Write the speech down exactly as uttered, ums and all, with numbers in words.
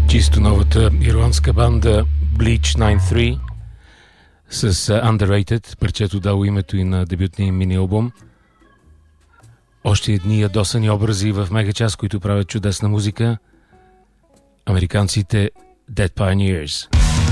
Чисто новата ирландска банда Bleach девет три с Underrated, парчето дало името и на дебютния им мини-албум. Още едни ядосани образи в мегачас, които правят чудесна музика. Американците Dead Pioneers.